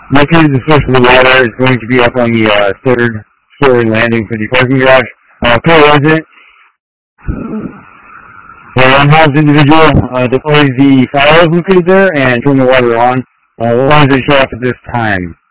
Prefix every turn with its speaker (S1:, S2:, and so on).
S1: Located the source of the water is going to be up on the third story landing for the parking garage. Co-resident, the unhoused individual deploys the fire hose located there and turn the water on. The lines are shut off at this time.